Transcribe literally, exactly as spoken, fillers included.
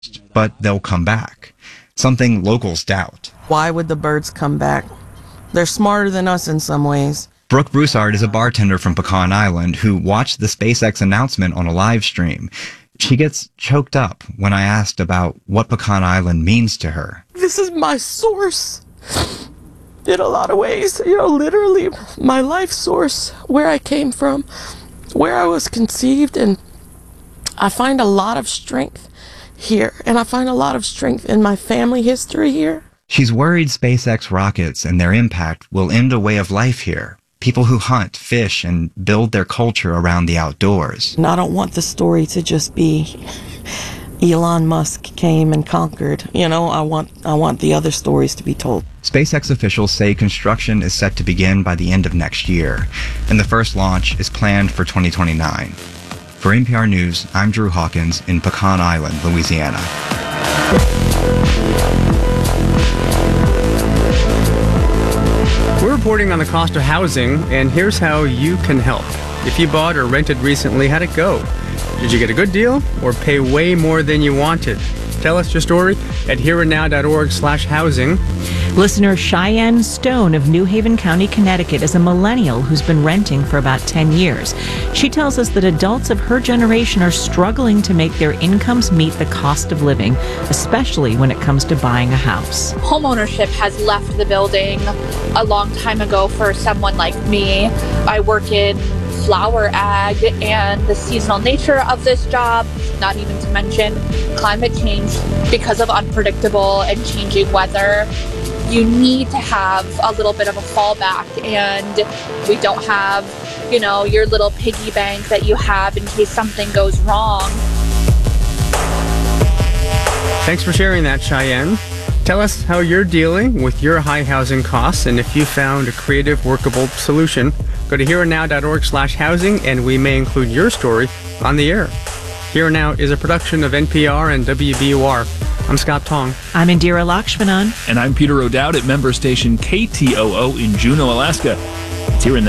but they'll come back. Something locals doubt. Why would the birds come back? They're smarter than us in some ways. Brooke Broussard is a bartender from Pecan Island who watched the SpaceX announcement on a live stream. She gets choked up when I asked about what Pecan Island means to her. This is my source in a lot of ways. You know, literally my life source, where I came from, where I was conceived, and I find a lot of strength here, and I find a lot of strength in my family history here. She's worried SpaceX rockets and their impact will end a way of life here. People who hunt, fish, and build their culture around the outdoors. And I don't want the story to just be Elon Musk came and conquered. You know, I want I want the other stories to be told. SpaceX officials say construction is set to begin by the end of next year, and the first launch is planned for twenty twenty-nine. For N P R News, I'm Drew Hawkins in Pecan Island, Louisiana. We're reporting on the cost of housing, and here's how you can help. If you bought or rented recently, how'd it go? Did you get a good deal or pay way more than you wanted? Tell us your story at hereandnow.org slash housing. Listener Cheyenne Stone of New Haven County, Connecticut is a millennial who's been renting for about ten years. She tells us that adults of her generation are struggling to make their incomes meet the cost of living, especially when it comes to buying a house. Homeownership has left the building a long time ago for someone like me. I work in flower ag, and the seasonal nature of this job, not even to mention climate change, because of unpredictable and changing weather, you need to have a little bit of a fallback, and we don't have, you know, your little piggy bank that you have in case something goes wrong. Thanks for sharing that, Cheyenne. Tell us how you're dealing with your high housing costs, and if you found a creative, workable solution. Go to hereandnow.org slash housing, and we may include your story on the air. Here and Now is a production of N P R and W B U R. I'm Scott Tong. I'm Indira Lakshmanan. And I'm Peter O'Dowd at member station K T O O in Juneau, Alaska. It's Here and Now.